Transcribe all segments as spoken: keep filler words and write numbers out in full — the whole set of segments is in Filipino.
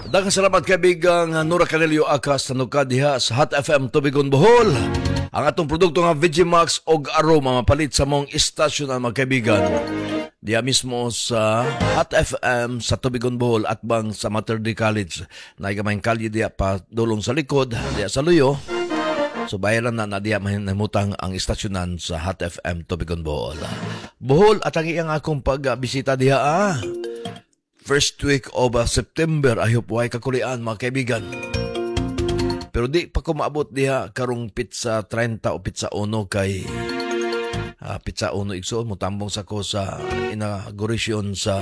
Daghang salamat kaibigang Nora Canelio Akas tanukad diha sa Hot F M Tubigon Bohol. Ang atong produkto nga Vegimax og aroma mapalit sa mong istasyon ang mga kaibigan. Diya mismo sa Hot F M sa Tubigon Bohol at bang sa Mater Dei College. Naigamayng kalye diya pa dulong sa likod, diya sa Luyo. So bayaran na na diya mahimutang ang istasyonan sa Hot F M Tubigon Bohol. Bohol at ang iyang akong pagbisita diha ah. First week of uh, September, I hope way kakulian mga kaibigan. Pero di pa ko maabot diha karong pizza thirty o pizza uno kay uh, pizza uno igsoon mo tambong sa ko sa inauguration sa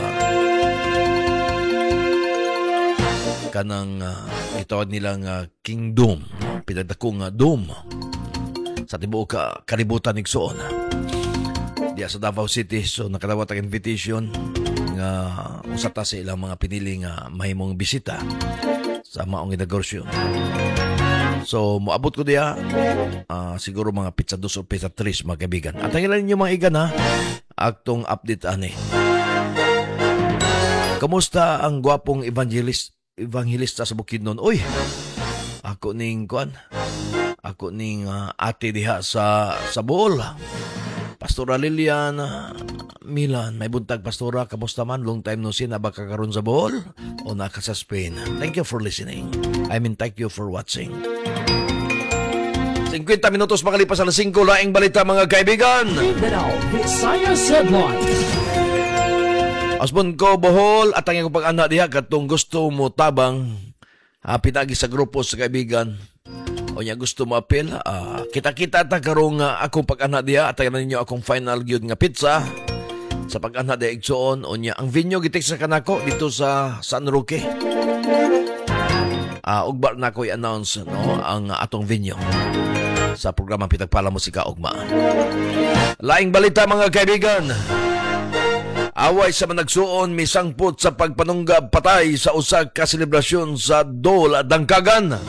kanang uh, itawag nilang uh, Kingdom, pinagdakong uh, dome sa tibuok ka kalibutan igsoon. Diya sa Davao City, so nakadawat ang invitation nga usata sa ilang mga piniling nga mahimong bisita sa maong inauguration. So moabot ko diya uh, siguro mga pizza dos o pizza tres mga kaibigan. At ang ilan ninyo mga igan ha, aktong update ani. Kamusta ang gwapong evangelist evangelista sa Bukidnon? Uy, ako ning kuan, ako ning uh, ate diha sa sa Bohol. Pastora Lilian Milan, may buntag pastora, kamusta man? Long time no see, na ba kakaroon sa Bohol o naka sa Spain? Thank you for listening. I mean, thank you for watching. fifty minutos makalipas alas singko, laing balita mga kaibigan. Mindanao Visayas Headlines. Asbon ko Bohol at ang iyong pag-anak diha katong gusto mo tabang uh, pinagi sa grupo sa kaibigan. O niya gusto mo apel, uh, kita-kita ta karong uh, akong pag-anak diha at tayo ninyo akong final gyud nga pizza sa pag-anak diha igsoon. O niya ang venue gitik sa kanako dito sa San Roque. Uh, ugbar na ko i-announce no, ang uh, atong venue sa programa Pitagpala Musika Ugma. Laing balita mga kaibigan. Away sa managsuon misangpot sa pagpanunggab patay sa usa ka selebrasyon sa Dole Dangkagan.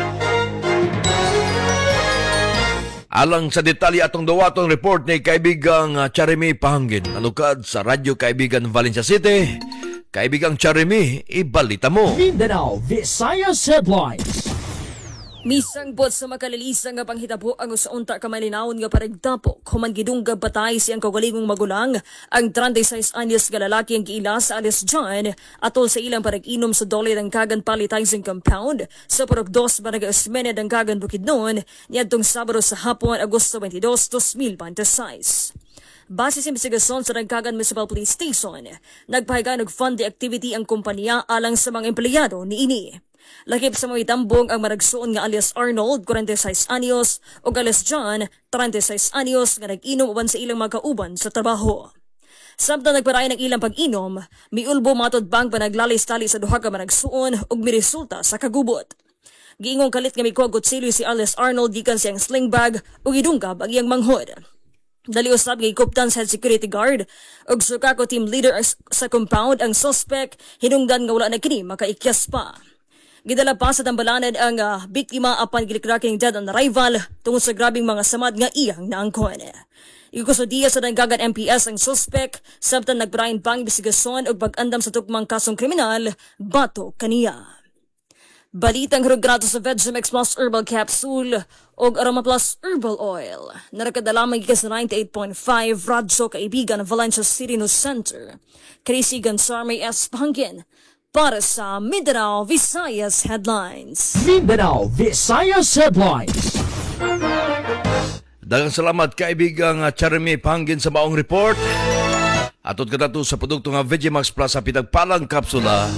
Alang sa detalye atong dawaton report ni kaibigang Charimi Pahangin, alukad sa Radyo Kaibigan Valencia City. Kaibigang Charimi, ibalita mo. Mindanao Visayas Headlines. Misangpot sa makalalisang nga panghitabo ang usaunta ka malinawon nga paragtapok human gidunggab patay siyang kaugalingong magulang ang thirty-six anyos nga lalaki ang giila sa Alice John atol sa ilang parag-inom sa Dole Dangkagan Palletizing Compound sa Parokdos Barangay Osmeña Dangkagan Bukidnon niadtong Sabado sa hapon Agosto twenty-two, twenty twenty-six. Base sa investigasyon sa Dangkagan Municipal Police Station, nagpahiga og fund activity ang kompanya alang sa mga empleyado niini. Lakip sa mga itambong ang maragsuon nga alias Arnold, forty-six anyos, o alias John, thirty-six anyos, nga nag-inom uban sa ilang mga kauban sa trabaho. Sabta nagparayan ng ilang pag-inom, miulbo matod bang panaglalis-tali sa duha ka maragsuon ug miresulta sa kagubot. Giingong kalit nga mikuagot silo si alias Arnold gikan siyang sling bag ug gidunggab ang iyang manghod. Dali usab nga ikuptan sa head security guard ug sukako team leader sa compound ang suspect hinungdan nga wala na kini makaikyas pa. Gidala pa sa tambalanan ang uh, biktima apan gilikraking dead on arrival tungod sa grabing mga samad nga iyang naangkon. Ikusudiya sa Dangkagan M P S ang suspect sabtan nagparayon pang investigasyon ug pag-andam sa tukmang kasong kriminal bato kaniya. Balitang huruggrato sa Vegimax Plus Herbal Capsule og Aroma Plus Herbal Oil. Narakadalamang ikas sa ninety-eight point five Radyo Kaibigan Valencia City no Center. Crazy Gansarme S. Pangin para sa Mindanao Visayas Headlines. Mindanao Visayas Headlines. Daghang salamat kaibigang Charimi Pangin sa maong report. Atod kadato sa produkto nga Vegimax Plus sa pinagpalang kapsula.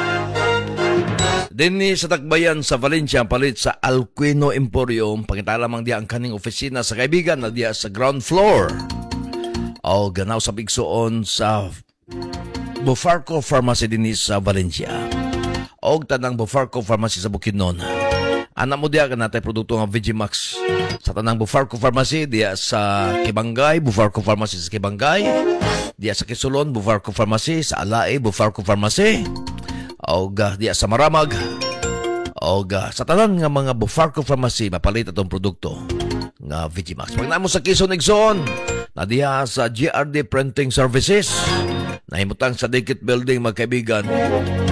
Dinhi sa Tacbayan sa Valencia palit sa Alquino Emporium. Pangita lamang diya ang kaning opisina sa kaibigan na diya sa ground floor. O ganaw sa bigsoon sa Bufarco Pharmacy dinhi sa Valencia. O tanang Bufarco Pharmacy sa Bukidnon. Anak mo diya ka natay produkto nga Vegimax sa tanang Bufarco Pharmacy diya sa Kibangay, Bufarco Pharmacy sa Kibangay. Diya sa Kisulon, Bufarco Pharmacy. Sa Alae, Bufarco Pharmacy. O diya sa Maramag. O sa tanan nga mga Bufarco Pharmacy mapalit atong produkto nga Vegimax. Pag namo sa Quezon Igsoon, na diya sa G R D Printing Services. Nahimutang sa Dikit Building, mga kaibigan.